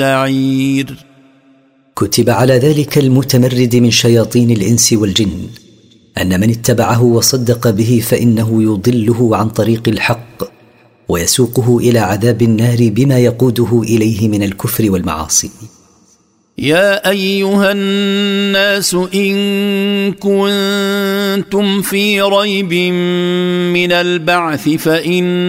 سعير. كتب على ذلك المتمرد من شياطين الإنس والجن أن من اتبعه وصدق به فإنه يضله عن طريق الحق ويسوقه إلى عذاب النار بما يقوده إليه من الكفر والمعاصي. يا أيها الناس إن كنتم في ريب من البعث فإن